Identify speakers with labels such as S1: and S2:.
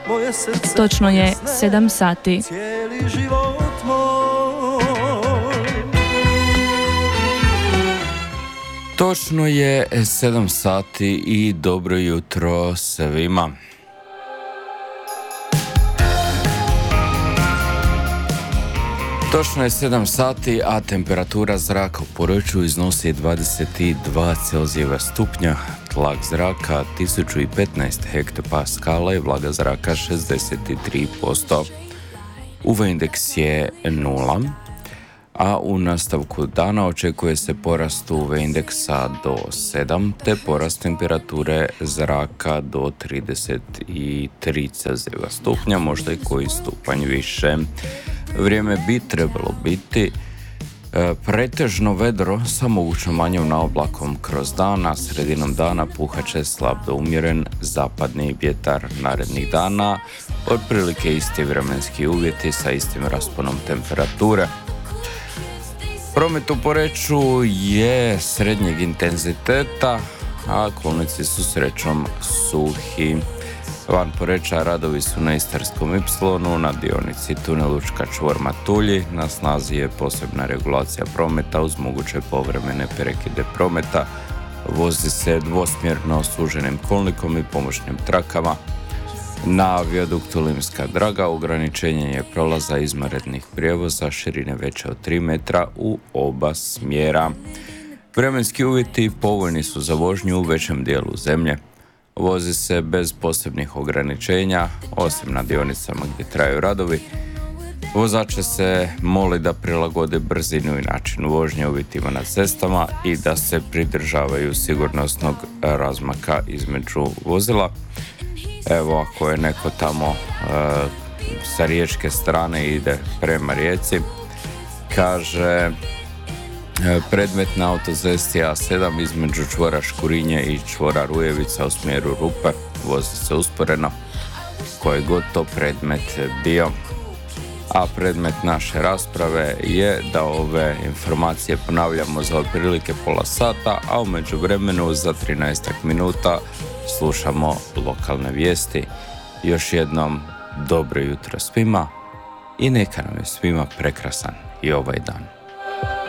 S1: Točno je 7 sati.
S2: Točno je 7 sati i dobro jutro svima. Točno je 7 sati, a temperatura zraka u Poreču iznosi 22 Celzijeva stupnja, tlak zraka 1015 hektopaskala i vlaga zraka 63%. UV indeks je 0, a u nastavku dana očekuje se porast UV indeksa do 7, te porast temperature zraka do 33 Celzijeva stupnja, možda i koji stupanj više. Vrijeme bi trebalo biti pretežno vedro sa mogućom manjom naoblakom kroz dan, a sredinom dana puhat će slab do umjeren zapadni vjetar. Narednih dana otprilike isti vremenski uvjeti sa istim rasponom temperature. Promet u Poreču je srednjeg intenziteta, a kolnici su srećom suhi. Van Poreča radovi su na Istarskom Ipsilonu, na dionici tunel Učka čvor Matulji. Na snazi je posebna regulacija prometa uz moguće povremene prekide prometa. Vozi se dvosmjerno suženim kolnikom i pomoćnim trakama. Na vijaduktu Limska Draga ograničenje je prolaza izvanrednih prijevoza širine veće od 3 metra u oba smjera. Vremenski uvjeti povoljni su za vožnju u većem dijelu zemlje. Vozi se bez posebnih ograničenja, osim na dionicama gdje traju radovi. Vozače se moli da prilagode brzinu i način vožnje uvjetima na cestama i da se pridržavaju sigurnosnog razmaka između vozila. Evo, ako je neko tamo sa riječke strane ide prema Rijeci, kaže predmet na autocesti A7 između čvora Škurinje i čvora Rujevica u smjeru Rupe vozi se usporeno, koji god to predmet bio. A predmet naše rasprave je da ove informacije ponavljamo za otprilike pola sata, a u međuvremenu za 13 minuta slušamo lokalne vijesti. Još jednom dobro jutro svima i neka nam je svima prekrasan i ovaj dan.